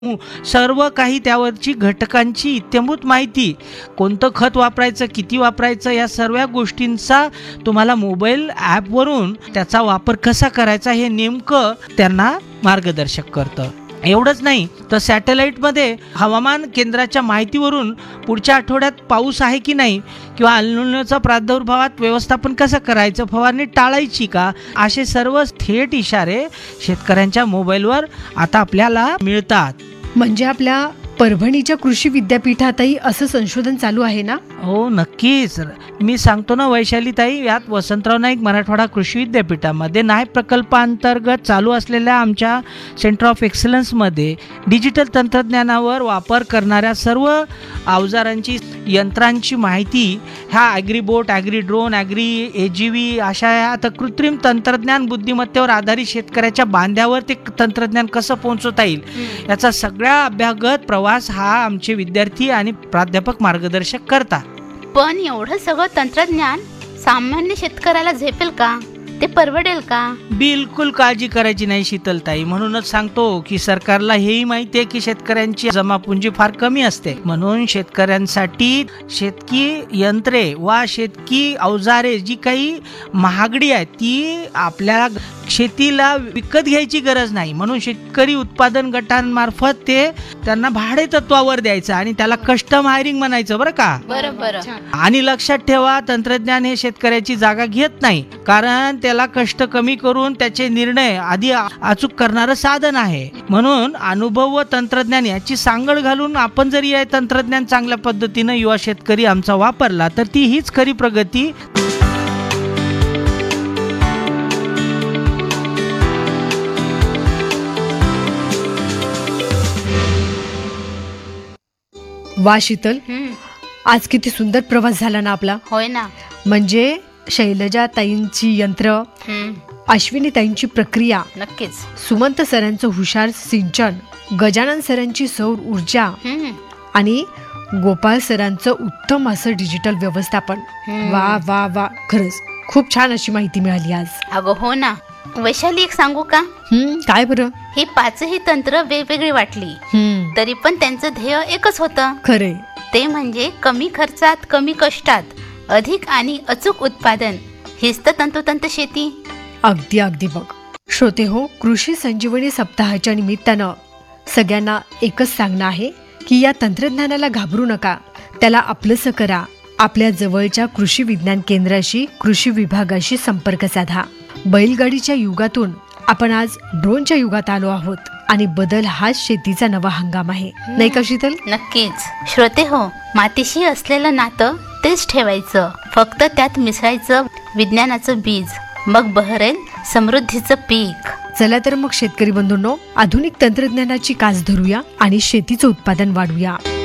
सर्व काही त्यावरची घटकांची इत्थंभूत माहिती, कोणतं खत वापरायचं, किती वापरायचं, या सर्व गोष्टींचा तुम्हाला मोबाईल ॲपवरून त्याचा वापर कसा करायचा हे नेमकं त्यांना मार्गदर्शक करतं. एवढंच नाही तर सॅटेलाईटमध्ये हवामान केंद्राच्या माहितीवरून पुढच्या आठवड्यात पाऊस आहे की नाही, किंवा एल निनोच्या प्रादुर्भावात व्यवस्थापन कसं करायचं, फवारणी टाळायची का, असे सर्व थेट इशारे शेतकऱ्यांच्या मोबाईलवर आता आपल्याला मिळतात. म्हणजे आपल्या परभणीच्या कृषी विद्यापीठातही असं संशोधन चालू आहे ना? हो, नक्कीच. मी सांगतो ना वैशालीताई, यात वसंतराव नाईक मराठवाडा कृषी विद्यापीठामध्ये नाय प्रकल्पांतर्गत चालू असलेल्या आमच्या सेंटर ऑफ एक्सलन्समध्ये डिजिटल तंत्रज्ञानावर वापर करणाऱ्या सर्व अवजारांची, यंत्रांची माहिती ह्या ॲग्रीबोट, ॲग्री ड्रोन, ॲग्री AGV अशा आता कृत्रिम तंत्रज्ञान बुद्धिमत्तेवर आधारित शेतकऱ्याच्या बांध्यावर ते तंत्रज्ञान कसं पोहोचवता येईल याचा सगळ्या अभ्यागत प्रवास हा आमचे विद्यार्थी आणि प्राध्यापक मार्गदर्शक करतात. पण एवढं सगळं तंत्रज्ञान सामान्य शेतकऱ्याला झेपेल का? ते परवडेल का? बिलकुल काळजी करायची नाही शीतलताई. म्हणूनच सांगतो की सरकारला हेही माहिती आहे की शेतकऱ्यांची जमापुंजी फार कमी असते. म्हणून शेतकऱ्यांसाठी शेतकी यंत्रे वा शेतकी अवजारे जी काही महागडी आहे ती आपल्याला शेतीला विकत घ्यायची गरज नाही. म्हणून शेतकरी उत्पादन गटांमार्फत ते त्यांना भाडे तत्वावर द्यायचं आणि त्याला कस्टम हायरिंग म्हणायचं, बरं का? बरोबर. आणि लक्षात ठेवा, तंत्रज्ञान हे शेतकऱ्याची जागा घेत नाही, कारण त्याला कष्ट कमी करून त्याचे निर्णय आधी अचूक करणारं साधन आहे. म्हणून अनुभव व तंत्रज्ञान याची सांगड घालून आपण जर हे तंत्रज्ञान चांगल्या पद्धतीनं युवा शेतकरी आमचा वापरला तर ती हीच खरी प्रगती. वा शीतल, आज किती सुंदर प्रवास झाला ना आपला. होय ना. म्हणजे शैलजा ताईंची यंत्र, अश्विनी ताईंची प्रक्रिया, नक्कीच, सुमंत सरांचं हुशार सिंचन, गजानन सरांची सौर ऊर्जा आणि गोपाळ सरांचं उत्तम असं डिजिटल व्यवस्थापन. वा वा वा, खरंच खूप छान अशी माहिती मिळाली आज. अगं हो ना. वैशाली, एक सांगू का? काय बरं? ही पाचही तंत्र वेगवेगळी वाटली तरी पण त्यांचं ध्येय एकच होतं. खरे, ते म्हणजे कमी खर्चात, कमी कष्टात अधिक आणि अचूक उत्पादन. हेच तर तंतोतंत शेती. अगदी अगदी. बघ श्रोते हो, कृषी संजीवनी सप्ताहाच्या निमित्तानं सगळ्यांना एकच सांगणं आहे की या तंत्रज्ञानाला घाबरू नका, त्याला आपलंसं करा. आपल्या जवळच्या कृषी विज्ञान केंद्राशी, कृषी विभागाशी संपर्क साधा. बैलगाडीच्या युगातून आपण आज ड्रोनच्या युगात आलो आहोत आणि बदल हाच शेतीचा नवा हंगाम आहे, नाही का शीतल? नक्कीच. श्रोते हो, मातीशी असलेलं नातं तेच ठेवायचं, फक्त त्यात मिसळायचं विज्ञानाचं बीज, मग बहरेल समृद्धीचं पीक. चला तर मग शेतकरी बंधूंनो, आधुनिक तंत्रज्ञानाची कास धरूया आणि शेतीचं उत्पादन वाढवूया.